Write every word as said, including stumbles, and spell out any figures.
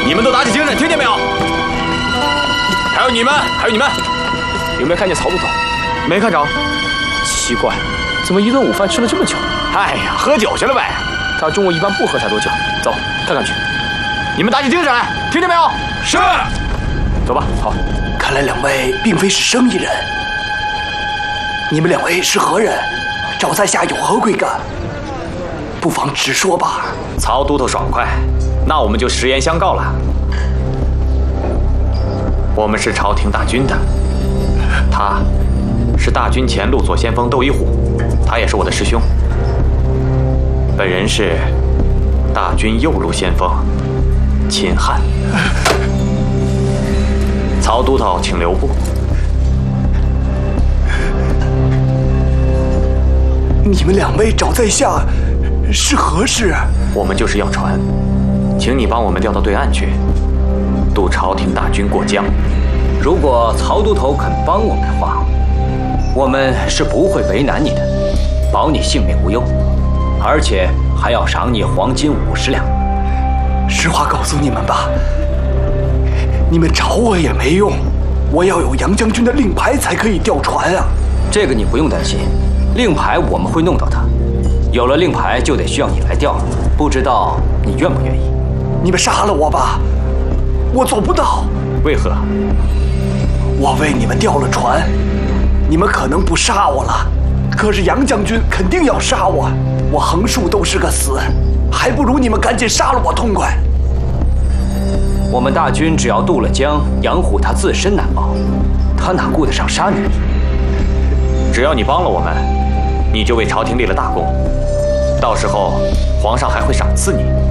你们都打起精神，听见没有？还有你们，还有你们，有没有看见曹都头？没看着。奇怪，怎么一顿午饭吃了这么久？哎呀，喝酒去了呗。他中午一般不喝太多酒。走，看看去。你们打起精神来，听见没有？是。走吧。好。 看来两位并非是生意人。你们两位是何人？找在下有何贵干？不妨直说吧。 曹都头爽快，那我们就实言相告了。我们是朝廷大军的，他是大军前路左先锋窦一虎，他也是我的师兄。本人是大军右路先锋秦汉。曹都头，请留步。 你们两位找在下是何事？ 我们就是要船，请你帮我们调到对岸去，渡朝廷大军过江。 如果曹都头肯帮我们的话，我们是不会为难你的，保你性命无忧，而且还要赏你黄金五十两。 实话告诉你们吧，你们找我也没用，我要有杨将军的令牌才可以调船啊。 这个你不用担心，令牌我们会弄到它。有了令牌就得需要你来调，不知道你愿不愿意？ 你们杀了我吧，我做不到。 为何？ 我为你们调了船，你们可能不杀我了，可是杨将军肯定要杀我，我横竖都是个死，还不如你们赶紧杀了我痛快。 我们大军只要渡了江，杨虎他自身难保，他哪顾得上杀你？ 只要你帮了我们，你就为朝廷立了大功，到时候皇上还会赏赐你。